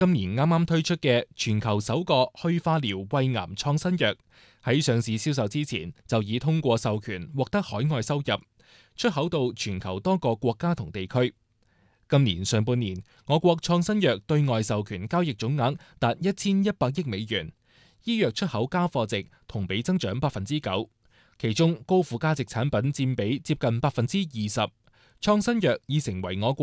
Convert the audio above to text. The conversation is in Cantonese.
今年啱啱推出嘅全球首個去化療胃癌創新藥，喺上市銷售之前就已通過授權獲得海外收入，出口到全球多個國家同地區。今年上半年，我國創新藥對外授權交易總額達1100億美元，醫藥出口加貨值同比增長9%，其中高附加值產品佔比接近20%，創新藥已成為我國